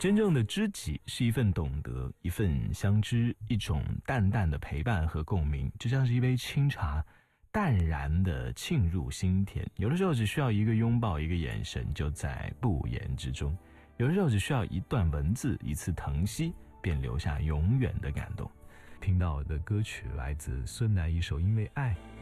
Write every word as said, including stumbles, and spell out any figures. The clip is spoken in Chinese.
真正的知己是一份懂得，一份相知，一种淡淡的陪伴和共鸣，就像是一杯清茶，淡然的沁入心田。有的时候只需要一个拥抱，一个眼神，就在不言之中；有的时候只需要一段文字，一次疼惜，便留下永远的感动。听到的歌曲来自孙楠一首《因为爱》。